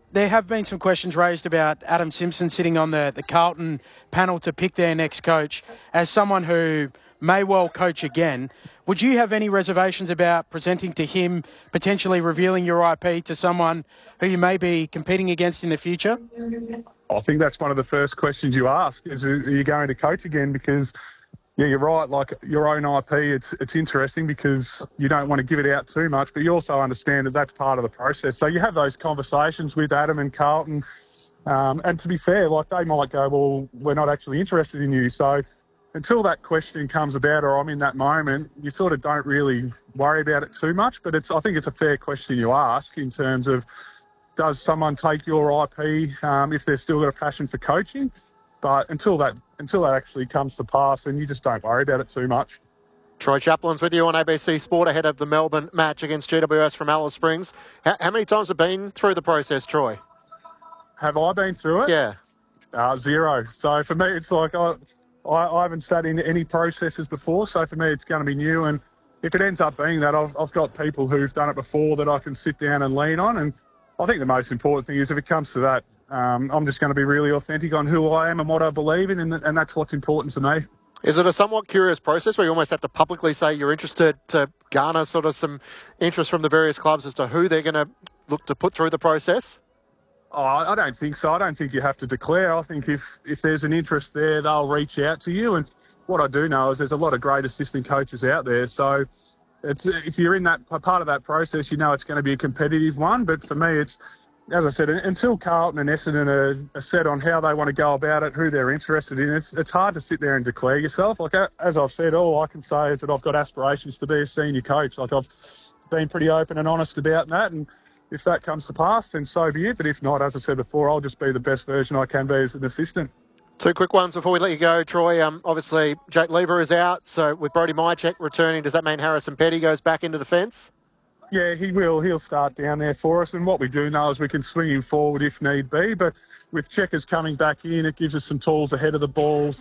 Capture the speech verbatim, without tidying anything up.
There have been some questions raised about Adam Simpson sitting on the, the Carlton panel to pick their next coach. As someone who may well coach again, would you have any reservations about presenting to him, potentially revealing your I P to someone who you may be competing against in the future? I think that's one of the first questions you ask, is are you going to coach again? Because, yeah, you're right, like your own I P, it's it's interesting because you don't want to give it out too much, but you also understand that that's part of the process. So you have those conversations with Adam and Carlton, um, and to be fair, like they might go, well, we're not actually interested in you. So until that question comes about or I'm in that moment, you sort of don't really worry about it too much. But it's I think it's a fair question you ask in terms of, does someone take your I P um, if they've still got a passion for coaching? But until that until that actually comes to pass, then you just don't worry about it too much. Troy Chaplin's with you on A B C Sport ahead of the Melbourne match against G W S from Alice Springs. How, how many times have you been through the process, Troy? Have I been through it? Yeah. Uh, zero. So for me, it's like I, I, I haven't sat in any processes before, so for me it's going to be new. And if it ends up being that, I've, I've got people who've done it before that I can sit down and lean on. And I think the most important thing is if it comes to that, um, I'm just going to be really authentic on who I am and what I believe in, and, and that's what's important to me. Is it a somewhat curious process where you almost have to publicly say you're interested to garner sort of some interest from the various clubs as to who they're going to look to put through the process? Oh, I don't think so. I don't think you have to declare. I think if, if there's an interest there, they'll reach out to you. And what I do know is there's a lot of great assistant coaches out there. So it's if you're in that part of that process, you know it's going to be a competitive one. But for me, it's, as I said, until Carlton and Essendon are, are set on how they want to go about it, who they're interested in, it's it's hard to sit there and declare yourself. Like, as I've said, all I can say is that I've got aspirations to be a senior coach. Like, I've been pretty open and honest about that. And if that comes to pass, then so be it. But if not, as I said before, I'll just be the best version I can be as an assistant. Two quick ones before we let you go, Troy. Um, obviously, Jake Lever is out. So with Brody Mychek returning, does that mean Harrison Petty goes back into defence? Yeah, he will. He'll start down there for us. And what we do know is we can swing him forward if need be. But with Checkers coming back in, it gives us some tools ahead of the ball.